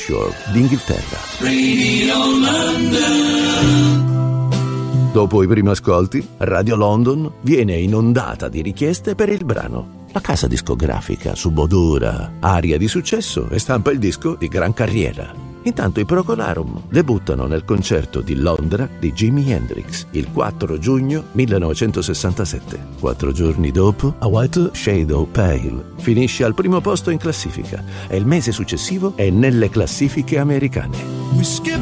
Shore d'Inghilterra. Radio London. Dopo i primi ascolti, Radio London viene inondata di richieste per il brano. La casa discografica subodora aria di successo e stampa il disco di gran carriera. Intanto i Procolarum debuttano nel concerto di Londra di Jimi Hendrix il 4 giugno 1967. 4 giorni dopo, A White Shadow Pale finisce al primo posto in classifica e il mese successivo è nelle classifiche americane. We skip